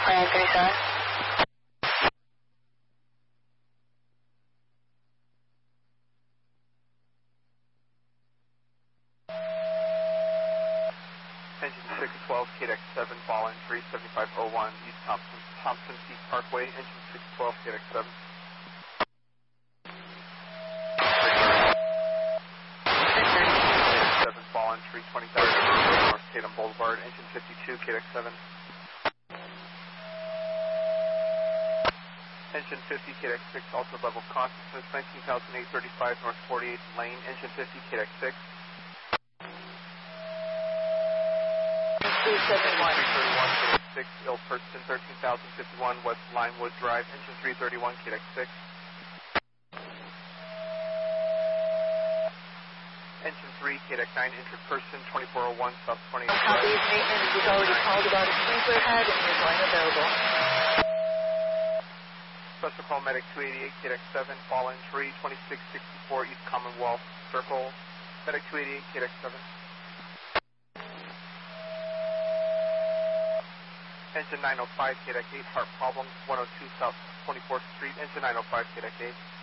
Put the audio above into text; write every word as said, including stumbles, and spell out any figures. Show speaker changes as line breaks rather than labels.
nine three seven.
Engine six twelve, K D X seven, fall entry seventy-five oh one, East Thompson, Thompson Peak Parkway, engine six twelve, K D X seven. seven, fall entry twenty thousand, North Tatum Boulevard, engine fifty-two, K D X seven. Engine fifty, K D X six, altered level of consciousness, nineteen thousand eight hundred thirty-five, North forty-eighth Lane, engine fifty, K D X six.
three seven one.
three thirty-one, K D X six, ill person, thirteen thousand fifty-one, West Linewood Drive, engine three thirty-one, K D X six. Engine three, K D X nine, injured person, twenty-four oh one, South twentieth Drive.
Copy of maintenance was already called about a sprinkler head and is unavailable.
Special call medic two eighty-eight, K D X seven, fall entry twenty-six sixty-four, East Commonwealth Circle, medic two eighty-eight, K D X seven. Engine nine oh five, K D X eight, heart problems, one oh two South twenty-fourth Street, engine nine oh five, K D X eight.